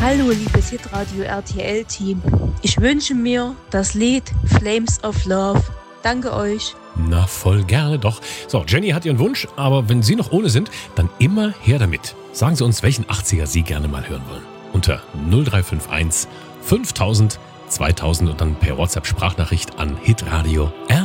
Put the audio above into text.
Hallo, liebes Hitradio RTL-Team. Ich wünsche mir das Lied Flames of Love. Danke euch. Na, voll gerne doch. So, Jenny hat ihren Wunsch, aber wenn Sie noch ohne sind, dann immer her damit. Sagen Sie uns, welchen 80er Sie gerne mal hören wollen. Unter 0351 5000 2000 und dann per WhatsApp-Sprachnachricht an hitradio